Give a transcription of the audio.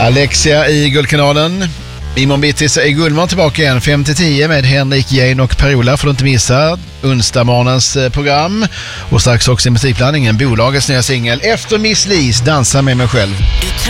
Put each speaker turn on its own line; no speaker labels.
Alexia i Guldkanalen. Imorgon bitti är Gullman tillbaka igen 5-10 med Henrik, Jane och Per-Ola. Får du inte missa onsdagmorgonens program. Och strax också i musikblandningen bolagets nya singel Efter Miss Lis, Dansa med mig själv.